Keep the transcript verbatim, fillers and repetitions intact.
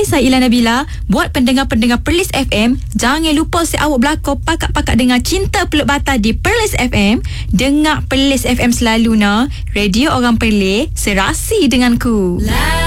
Hai, saya Ila Nabila. Buat pendengar-pendengar Perlis F M, jangan lupa si awak belakang pakak-pakak dengar Cinta Peluk Bata di Perlis F M. Dengar Perlis F M selalu, na. Radio orang Perlis, serasi denganku.